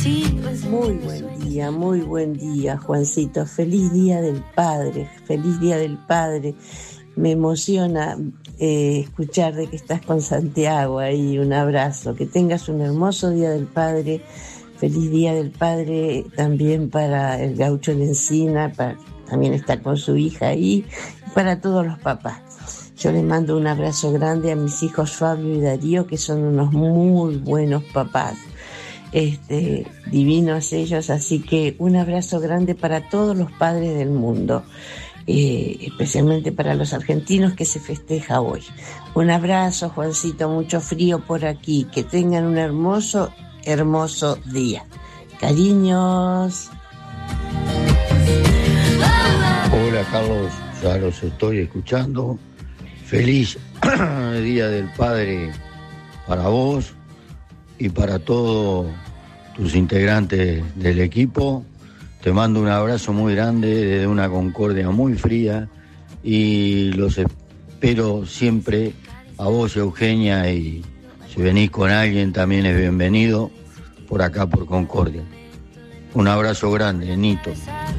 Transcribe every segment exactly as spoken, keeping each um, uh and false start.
Muy buen día, muy buen día, Juancito. Feliz Día del Padre, feliz Día del Padre. Me emociona eh, escuchar de que estás con Santiago ahí. Un abrazo, que tengas un hermoso Día del Padre. Feliz Día del Padre también para el Gaucho de Encina, para también estar con su hija ahí, y para todos los papás. Yo les mando un abrazo grande a mis hijos Fabio y Darío, que son unos muy buenos papás. Este, divinos ellos, así que un abrazo grande para todos los padres del mundo, eh, especialmente para los argentinos que se festeja hoy. Un abrazo, Juancito, mucho frío por aquí, que tengan un hermoso, hermoso día. Cariños. Hola Carlos, ya los estoy escuchando. Feliz Día del Padre para vos y para todos tus integrantes del equipo. Te mando un abrazo muy grande desde una Concordia muy fría y los espero siempre a vos, Eugenia, y si venís con alguien también es bienvenido por acá por Concordia. Un abrazo grande, Nito.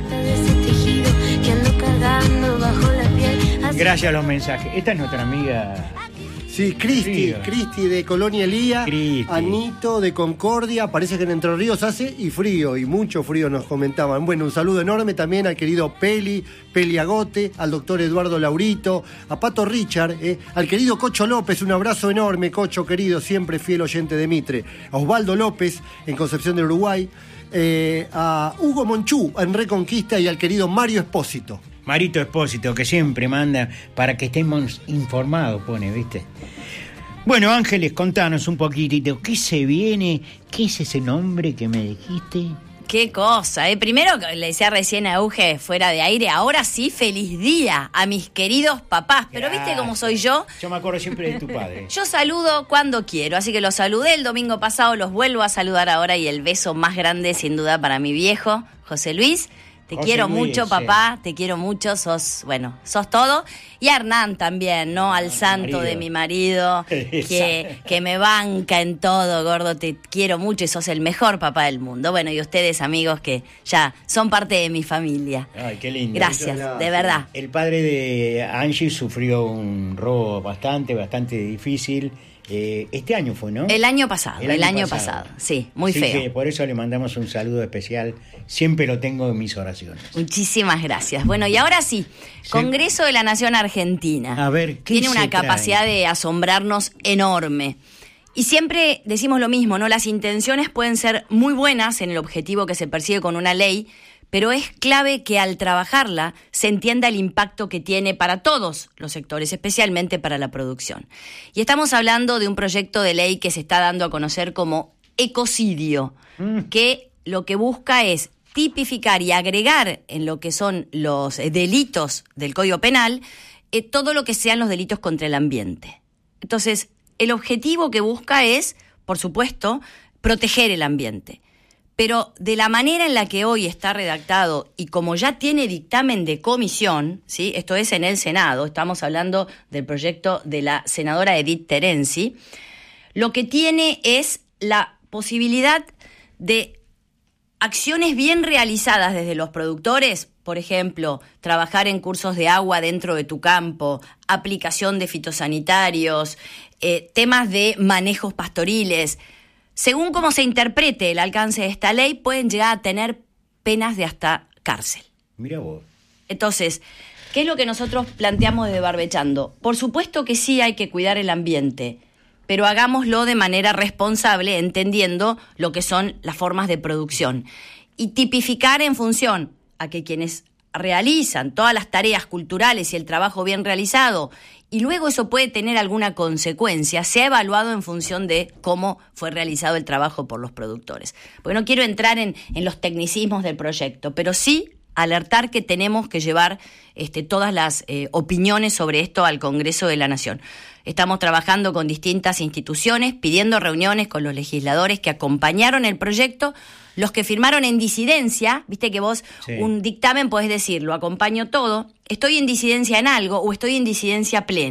Gracias a los mensajes. Esta es nuestra amiga... Sí, Cristi, Cristi de Colonia Elía, Cristi. Anito de Concordia, parece que en Entre Ríos hace y frío, y mucho frío nos comentaban. Bueno, un saludo enorme también al querido Peli, Peli Agote, al doctor Eduardo Laurito, a Pato Richard, eh, al querido Cocho López, un abrazo enorme, Cocho querido, siempre fiel oyente de Mitre, a Osvaldo López en Concepción del Uruguay, eh, a Hugo Monchú en Reconquista y al querido Mario Espósito. Marito Espósito, que siempre manda para que estemos informados, pone, ¿viste? Bueno, Ángeles, contanos un poquitito, ¿qué se viene? ¿Qué es ese nombre que me dijiste? Qué cosa, ¿eh? Primero, le decía recién a Euge fuera de aire, ahora sí, feliz día a mis queridos papás. Pero Gracias. ¿viste cómo soy yo? Yo me acuerdo siempre de tu padre. Yo saludo cuando quiero, así que los saludé el domingo pasado, los vuelvo a saludar ahora y el beso más grande, sin duda, para mi viejo, José Luis. Te José quiero Luis, mucho, sí. papá, te quiero mucho, sos, bueno, sos todo. Y a Hernán también, ¿no? Al santo marido. de mi marido, que, que me banca en todo, gordo, te quiero mucho y sos el mejor papá del mundo. Bueno, y ustedes, amigos, que ya son parte de mi familia. Ay, qué lindo. Gracias, de verdad. El padre de Angie sufrió un robo bastante, bastante difícil. Eh, este año fue, ¿no? El año pasado, el año, el año pasado. pasado, sí, muy Así feo. Que por eso le mandamos un saludo especial, siempre lo tengo en mis oraciones. Muchísimas gracias. Bueno, y ahora sí, sí. Congreso de la Nación Argentina. A ver, ¿qué tiene una se capacidad trae? de asombrarnos enorme. Y siempre decimos lo mismo, ¿no? Las intenciones pueden ser muy buenas en el objetivo que se persigue con una ley, pero es clave que al trabajarla se entienda el impacto que tiene para todos los sectores, especialmente para la producción. Y estamos hablando de un proyecto de ley que se está dando a conocer como ecocidio, mm. que lo que busca es tipificar y agregar en lo que son los delitos del Código Penal eh, todo lo que sean los delitos contra el ambiente. Entonces, el objetivo que busca es, por supuesto, proteger el ambiente. Pero de la manera en la que hoy está redactado y como ya tiene dictamen de comisión, ¿sí? Esto es en el Senado, estamos hablando del proyecto de la senadora Edith Terenzi, lo que tiene es la posibilidad de acciones bien realizadas desde los productores, por ejemplo, trabajar en cursos de agua dentro de tu campo, aplicación de fitosanitarios, eh, temas de manejos pastoriles. Según cómo se interprete el alcance de esta ley, pueden llegar a tener penas de hasta cárcel. Mira vos. Entonces, ¿qué es lo que nosotros planteamos desde Barbechando? Por supuesto que sí hay que cuidar el ambiente, pero hagámoslo de manera responsable, entendiendo lo que son las formas de producción. Y tipificar en función a que quienes realizan todas las tareas culturales y el trabajo bien realizado, y luego eso puede tener alguna consecuencia, se ha evaluado en función de cómo fue realizado el trabajo por los productores. Porque no quiero entrar en, en los tecnicismos del proyecto, pero sí alertar que tenemos que llevar este, todas las eh, opiniones sobre esto al Congreso de la Nación. Estamos trabajando con distintas instituciones, pidiendo reuniones con los legisladores que acompañaron el proyecto, los que firmaron en disidencia, viste que vos sí. Un dictamen podés decir, lo acompaño todo, estoy en disidencia en algo o estoy en disidencia plena.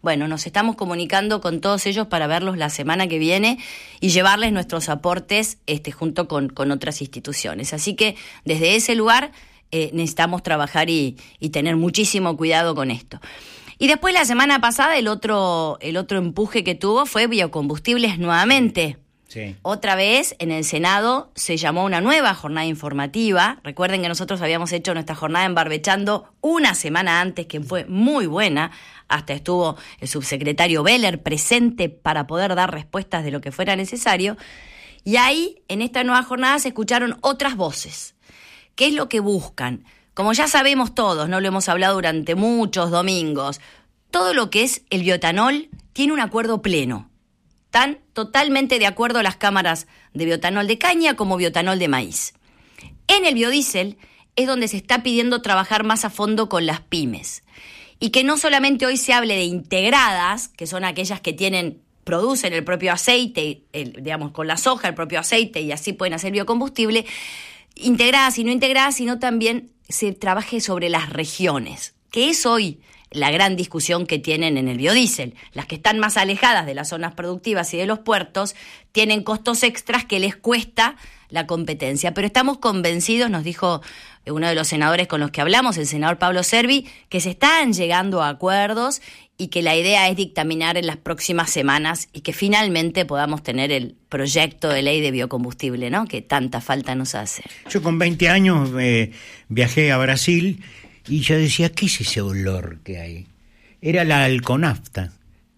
Bueno, nos estamos comunicando con todos ellos para verlos la semana que viene y llevarles nuestros aportes este, junto con, con otras instituciones. Así que desde ese lugar eh, necesitamos trabajar y, y tener muchísimo cuidado con esto. Y después la semana pasada el otro, el otro empuje que tuvo fue biocombustibles nuevamente. Sí. Otra vez en el Senado se llamó una nueva jornada informativa. Recuerden que nosotros habíamos hecho nuestra jornada en Barbechando una semana antes, que fue muy buena. Hasta estuvo el subsecretario Beller presente para poder dar respuestas de lo que fuera necesario. Y ahí, en esta nueva jornada, se escucharon otras voces. ¿Qué es lo que buscan? Como ya sabemos todos, no lo hemos hablado durante muchos domingos, todo lo que es el bioetanol tiene un acuerdo pleno. Están totalmente de acuerdo las cámaras de bioetanol de caña como bioetanol de maíz. En el biodiesel es donde se está pidiendo trabajar más a fondo con las pymes. Y que no solamente hoy se hable de integradas, que son aquellas que tienen, producen el propio aceite, el, digamos, con la soja, el propio aceite, y así pueden hacer biocombustible, integradas y no integradas, sino también se trabaje sobre las regiones, que es hoy la gran discusión que tienen en el biodiesel. Las que están más alejadas de las zonas productivas y de los puertos tienen costos extras que les cuesta la competencia. Pero estamos convencidos, nos dijo uno de los senadores con los que hablamos, el senador Pablo Servi, que se están llegando a acuerdos y que la idea es dictaminar en las próximas semanas y que finalmente podamos tener el proyecto de ley de biocombustible, ¿no?, que tanta falta nos hace. Yo con veinte años eh, viajé a Brasil y yo decía, ¿qué es ese olor que hay? Era la alconafta.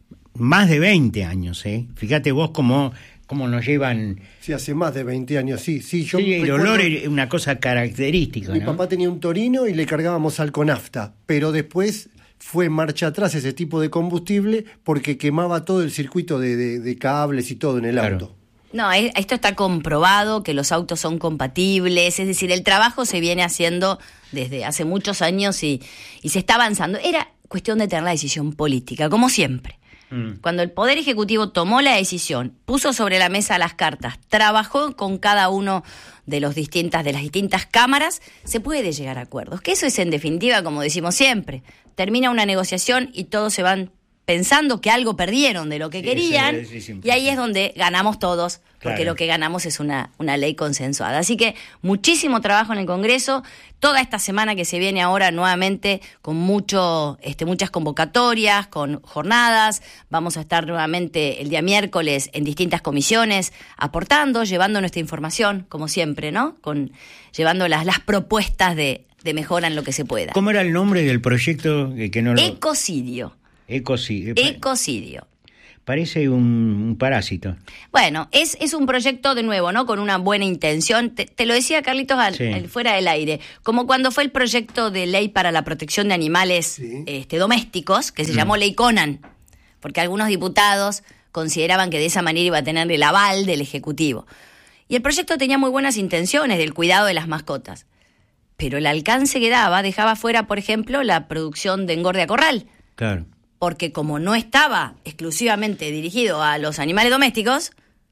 Más de veinte años, ¿eh? Fíjate vos cómo, cómo nos llevan... Sí, hace más de veinte años, sí. Sí, yo sí, el recuerdo, olor es una cosa característica, mi ¿no? papá tenía un Torino y le cargábamos alconafta, pero después fue marcha atrás ese tipo de combustible porque quemaba todo el circuito de, de, de cables y todo en el Claro. auto. No, esto está comprobado, que los autos son compatibles, es decir, el trabajo se viene haciendo desde hace muchos años y, y se está avanzando. Era cuestión de tener la decisión política, como siempre. Mm. Cuando el Poder Ejecutivo tomó la decisión, puso sobre la mesa las cartas, trabajó con cada uno de, los distintas, de las distintas cámaras, se puede llegar a acuerdos. Que eso es, en definitiva, como decimos siempre, termina una negociación y todos se van pensando que algo perdieron de lo que sí, querían, sí, sí, sí, y ahí es donde ganamos todos, porque claro. lo que ganamos es una, una ley consensuada. Así que muchísimo trabajo en el Congreso, toda esta semana que se viene ahora nuevamente con mucho, este, muchas convocatorias, con jornadas, vamos a estar nuevamente el día miércoles en distintas comisiones, aportando, llevando nuestra información, como siempre, ¿no? Con, llevando las, las propuestas de, de mejora en lo que se pueda. ¿Cómo era el nombre del proyecto? Que no lo... Ecocidio. Ecocidio. Ecocidio. Parece un, un parásito. Bueno, es, es un proyecto de nuevo, ¿no? Con una buena intención. Te, te lo decía Carlitos al, Sí. al, fuera del aire. Como cuando fue el proyecto de ley para la protección de animales Sí. este, domésticos, que se llamó Ley Conan, porque algunos diputados consideraban que de esa manera iba a tener el aval del Ejecutivo. Y el proyecto tenía muy buenas intenciones del cuidado de las mascotas. Pero el alcance que daba dejaba fuera, por ejemplo, la producción de engorde a corral. Claro. Porque como no estaba exclusivamente dirigido a los animales domésticos,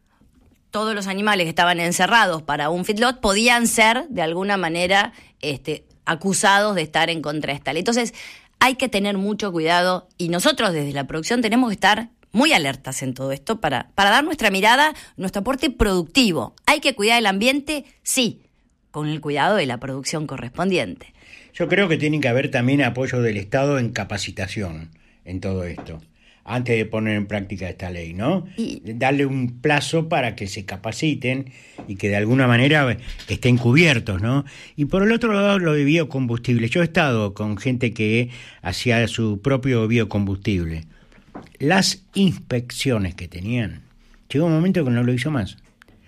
todos los animales que estaban encerrados para un feedlot podían ser, de alguna manera, este, acusados de estar en contra de esta ley. Entonces, hay que tener mucho cuidado y nosotros desde la producción tenemos que estar muy alertas en todo esto para, para dar nuestra mirada, nuestro aporte productivo. ¿Hay que cuidar el ambiente? Sí, con el cuidado de la producción correspondiente. Yo creo que tiene que haber también apoyo del Estado en capacitación en todo esto, antes de poner en práctica esta ley, ¿no? Y... darle un plazo para que se capaciten y que de alguna manera estén cubiertos, ¿no? Y por el otro lado, lo de biocombustible. Yo he estado con gente que hacía su propio biocombustible. Las inspecciones que tenían, llegó un momento que no lo hizo más.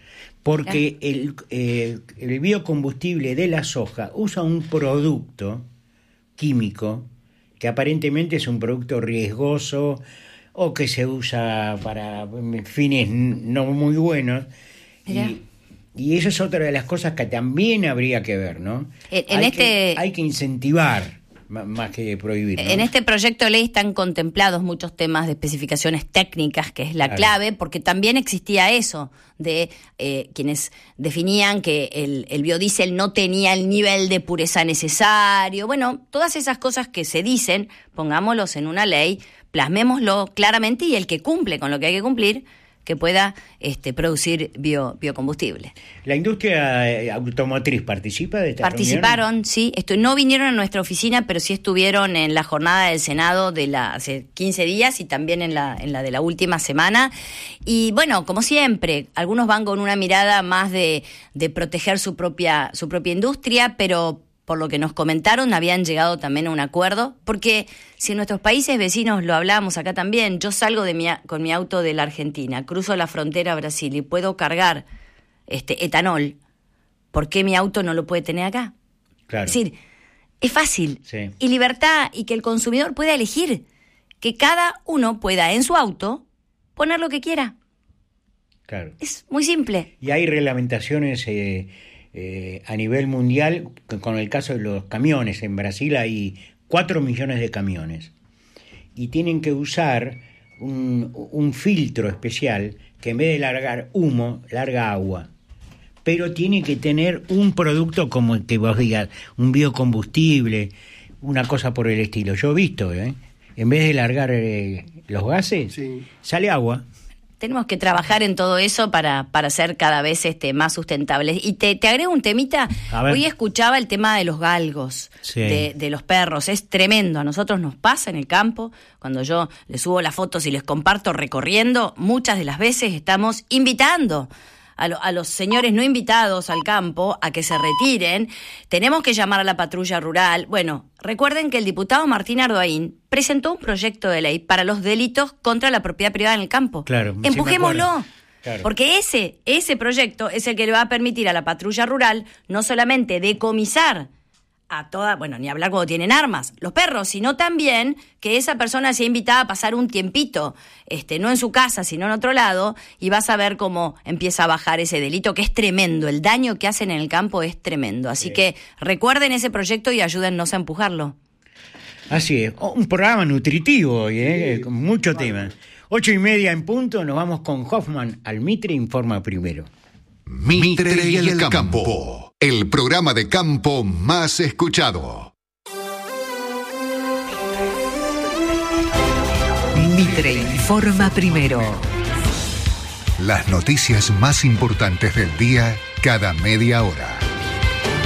Porque el, eh, el biocombustible de la soja usa un producto químico que aparentemente es un producto riesgoso o que se usa para fines no muy buenos. Y, y eso es otra de las cosas que también habría que ver, ¿no? En, en hay, este, que, hay que incentivar más que prohibir, ¿no? En este proyecto de ley están contemplados muchos temas de especificaciones técnicas, que es la claro. clave, porque también existía eso de eh, quienes definían que el, el biodiesel no tenía el nivel de pureza necesario. Bueno, todas esas cosas que se dicen, pongámoslos en una ley, plasmémoslo claramente y el que cumple con lo que hay que cumplir, que pueda este, producir bio, biocombustible. ¿La industria automotriz participa de esta Participaron, reunión? sí. Esto, no vinieron a nuestra oficina, pero sí estuvieron en la jornada del Senado de la, hace quince días y también en la, en la de la última semana. Y bueno, como siempre, algunos van con una mirada más de, de proteger su propia, su propia industria, pero por lo que nos comentaron, habían llegado también a un acuerdo, porque si en nuestros países vecinos, lo hablábamos acá también, yo salgo de mi, con mi auto de la Argentina, cruzo la frontera a Brasil y puedo cargar este etanol, ¿por qué mi auto no lo puede tener acá? Claro. Es decir, es fácil, sí. Y libertad, y que el consumidor pueda elegir, que cada uno pueda en su auto poner lo que quiera. Claro. Es muy simple. Y hay reglamentaciones... Eh... Eh, a nivel mundial, con el caso de los camiones, en Brasil hay cuatro millones de camiones y tienen que usar un, un filtro especial que en vez de largar humo, larga agua, pero tiene que tener un producto como el que vos digas, un biocombustible, una cosa por el estilo. Yo he visto, ¿eh? En vez de largar eh, los gases, sí. Sale agua. Tenemos que trabajar en todo eso para, para ser cada vez este, más sustentables. Y te, te agrego un temita. Hoy escuchaba el tema de los galgos, sí. de, de los perros. Es tremendo. A nosotros nos pasa en el campo. Cuando yo les subo las fotos y les comparto recorriendo, muchas de las veces estamos invitando a, lo, a los señores no invitados al campo a que se retiren. Tenemos que llamar a la patrulla rural. Bueno, recuerden que el diputado Martín Ardoaín presentó un proyecto de ley para los delitos contra la propiedad privada en el campo. Claro, empujémoslo. Sí, claro. Porque ese, ese proyecto es el que le va a permitir a la patrulla rural no solamente decomisar a toda, bueno, ni hablar cuando tienen armas, los perros, sino también que esa persona sea invitada a pasar un tiempito, este, no en su casa, sino en otro lado, y vas a ver cómo empieza a bajar ese delito, que es tremendo. El daño que hacen en el campo es tremendo. Así sí. que recuerden ese proyecto y ayúdennos a empujarlo. Así es, un programa nutritivo hoy, ¿eh? Sí, con mucho vale. tema. Ocho y media en punto, nos vamos con Hoffman al Mitre Informa Primero. Mitre y el campo, el programa de campo más escuchado. Mitre Informa Primero. Las noticias más importantes del día cada media hora.